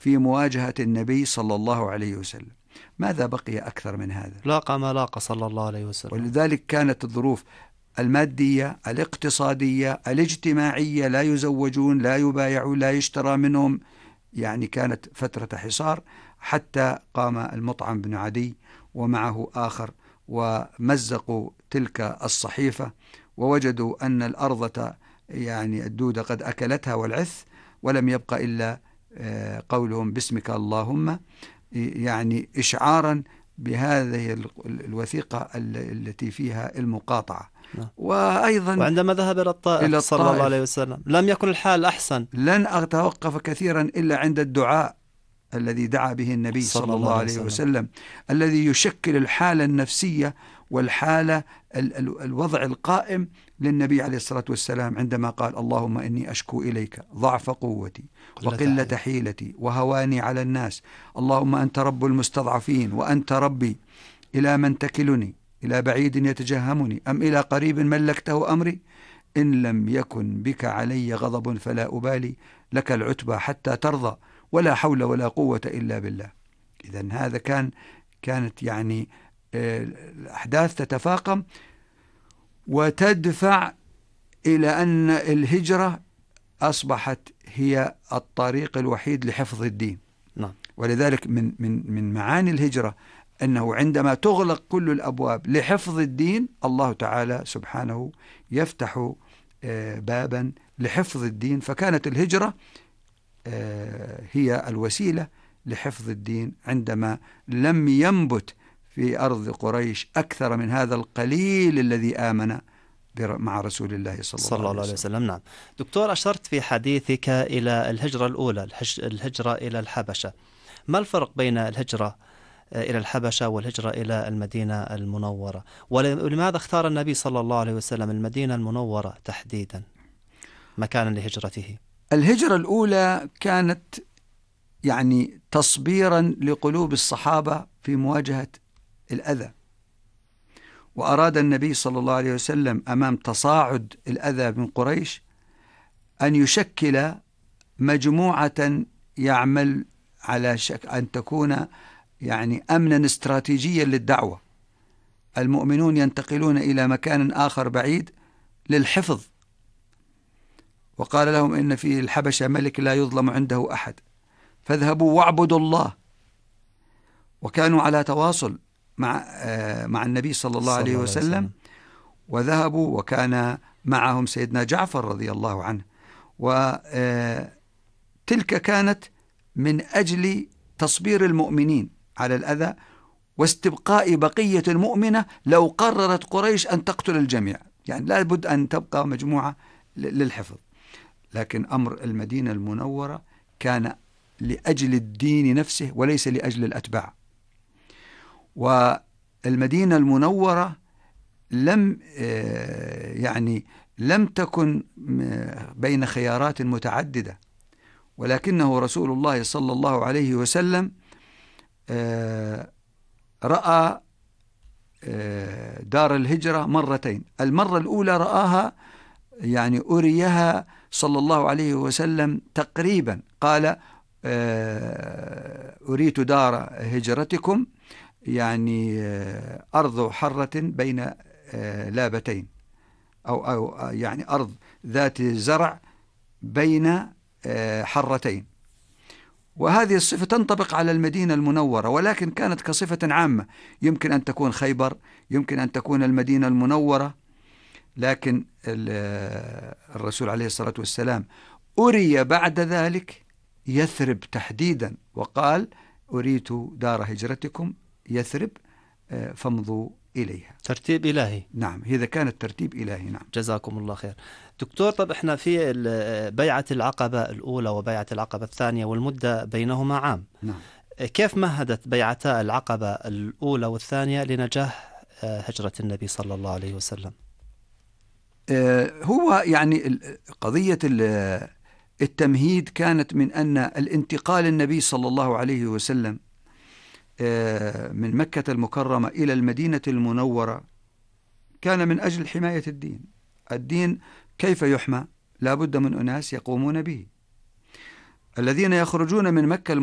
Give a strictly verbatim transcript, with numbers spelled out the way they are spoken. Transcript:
في مواجهة النبي صلى الله عليه وسلم. ماذا بقي أكثر من هذا؟ لاقى ما لاقى صلى الله عليه وسلم. ولذلك كانت الظروف المادية، الاقتصادية، الاجتماعية، لا يزوجون، لا يبايعون، لا يشترى منهم، يعني كانت فترة حصار، حتى قام المطعم بن عدي ومعه آخر ومزقوا تلك الصحيفة، ووجدوا أن الأرض يعني الدودة قد أكلتها والعث، ولم يبق إلا قولهم باسمك اللهم، يعني إشعارا بهذه الوثيقة التي فيها المقاطعة. نعم. وأيضا وعندما ذهب إلى الطائف, إلى الطائف صلى الله عليه وسلم لم يكن الحال أحسن. لن أتوقف كثيرا إلا عند الدعاء الذي دعا به النبي صلى, صلى الله عليه وسلم, وسلم الذي يشكل الحالة النفسية والحالة ال ال الوضع القائم للنبي عليه الصلاة والسلام، عندما قال اللهم إني أشكو إليك ضعف قوتي وقلة حيلتي وهواني على الناس، اللهم أنت رب المستضعفين وأنت ربي، إلى من تكلني؟ إلى بعيد يتجهمني أم إلى قريب ملكته أمري؟ إن لم يكن بك علي غضب فلا أبالي، لك العتبى حتى ترضى، ولا حول ولا قوة إلا بالله. إذن هذا كان كانت يعني الأحداث تتفاقم وتدفع إلى أن الهجرة أصبحت هي الطريق الوحيد لحفظ الدين. نعم. ولذلك من من من معاني الهجرة أنه عندما تغلق كل الأبواب لحفظ الدين، الله تعالى سبحانه يفتح بابا لحفظ الدين، فكانت الهجرة هي الوسيلة لحفظ الدين عندما لم ينبت في أرض قريش أكثر من هذا القليل الذي آمن مع رسول الله صلى, صلى الله الله عليه وسلم. وسلم. نعم دكتور، أشرت في حديثك إلى الهجرة الأولى، الهجرة إلى الحبشة. ما الفرق بين الهجرة إلى الحبشة والهجرة إلى المدينة المنورة؟ ولماذا اختار النبي صلى الله عليه وسلم المدينة المنورة تحديدا مكانا لهجرته؟ الهجرة الأولى كانت يعني تصبيرا لقلوب الصحابة في مواجهة الأذى، وأراد النبي صلى الله عليه وسلم أمام تصاعد الأذى من قريش أن يشكل مجموعة يعمل على شك أن تكون يعني أمنا استراتيجيا للدعوة. المؤمنون ينتقلون إلى مكان آخر بعيد للحفظ، وقال لهم إن في الحبشة ملك لا يظلم عنده أحد، فاذهبوا واعبدوا الله. وكانوا على تواصل مع مع النبي صلى الله عليه وسلم، وذهبوا وكان معهم سيدنا جعفر رضي الله عنه، وتلك كانت من أجل تصبير المؤمنين على الأذى واستبقاء بقية المؤمنة لو قررت قريش أن تقتل الجميع، يعني لا بد أن تبقى مجموعة للحفظ. لكن أمر المدينة المنورة كان لأجل الدين نفسه وليس لأجل الأتباع. والمدينة المنورة لم يعني لم تكن بين خيارات متعددة، ولكنه رسول الله صلى الله عليه وسلم رأى دار الهجرة مرتين. المرة الأولى رآها يعني أريها صلى الله عليه وسلم تقريبا، قال أريت دار هجرتكم، يعني أرض حرة بين لابتين، أو, أو يعني أرض ذات زرع بين حرتين. وهذه الصفة تنطبق على المدينة المنورة، ولكن كانت كصفة عامة، يمكن أن تكون خيبر، يمكن أن تكون المدينة المنورة. لكن الرسول عليه الصلاة والسلام أري بعد ذلك يثرب تحديدا، وقال أريت دار هجرتكم يثرب فامضوا إليها. ترتيب إلهي. نعم، هذا كان الترتيب إلهي. نعم، جزاكم الله خير. دكتور، طب احنا في بيعة العقبة الأولى وبيعة العقبة الثانية والمدة بينهما عام. نعم. كيف مهدت بيعتا العقبة الأولى والثانية لنجاح هجرة النبي صلى الله عليه وسلم؟ هو يعني قضية التمهيد كانت من أن الانتقال النبي صلى الله عليه وسلم من مكة المكرمة إلى المدينة المنورة كان من أجل حماية الدين. الدين كيف يحمى؟ لا بد من أناس يقومون به. الذين يخرجون من مكة